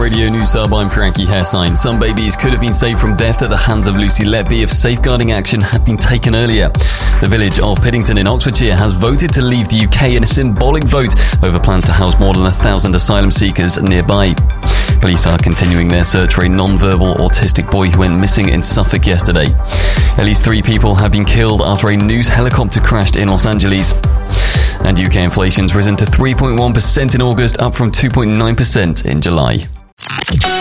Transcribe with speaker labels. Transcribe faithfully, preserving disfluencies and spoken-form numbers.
Speaker 1: Radio News Hub, I'm Frankie Hessine. Some babies could have been saved from death at the hands of Lucy Letby if safeguarding action had been taken earlier. The village of Piddington in Oxfordshire has voted to leave the U K in a symbolic vote over plans to house more than a thousand asylum seekers nearby. Police are continuing their search for a non-verbal autistic boy who went missing in Suffolk yesterday. At least three people have been killed after a news helicopter crashed in Los Angeles. And U K inflation's risen to three point one percent in August, up from two point nine percent in July.